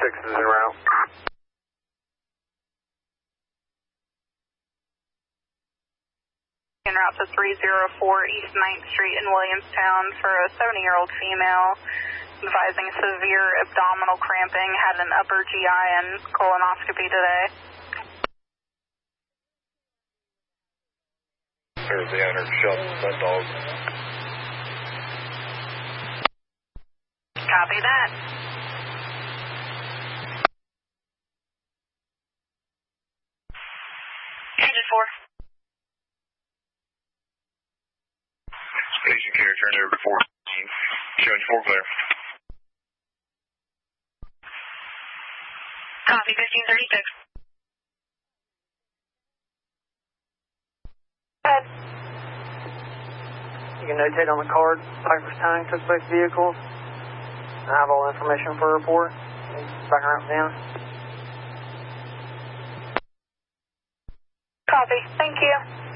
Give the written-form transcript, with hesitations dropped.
is en route. En route to 304 East 9th Street in Williamstown for a 70-year-old female, advising severe abdominal cramping, had an upper GI and colonoscopy today. There's the owner, Shelton, that dog. Copy that. Engine 4. Station carrier turned over to 14. Showing 4 clear. Copy, 1536. Good. You can notate on the card, Piper's Towing took both vehicles. I have all information for a report. Back around down. Copy, thank you.